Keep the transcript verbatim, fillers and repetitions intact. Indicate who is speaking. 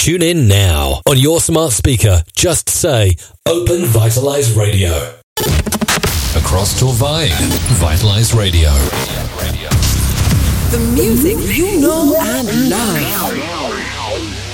Speaker 1: Tune in now. On your smart speaker, just say Open Vitalize Radio. Across Torvai, Vitalize Radio.
Speaker 2: The music you know and love.